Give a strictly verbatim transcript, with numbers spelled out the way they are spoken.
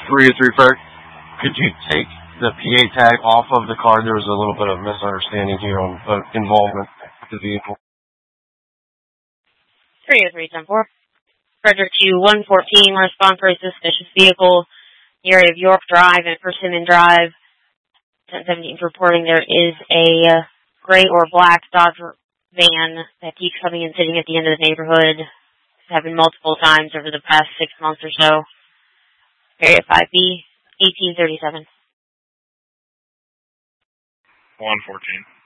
three oh three, Frank. Could you take the P A tag off of the car? There was a little bit of misunderstanding here on the involvement with the vehicle. three oh three, ten four. Frederick two one fourteen, respond for a suspicious vehicle, the area of York Drive and Persimmon Drive. ten seventeen is reporting there is a uh, gray or black Dodge van that keeps coming and sitting at the end of the neighborhood. It's happened multiple times over the past six months or so. Area five B, eighteen thirty-seven. one fourteen.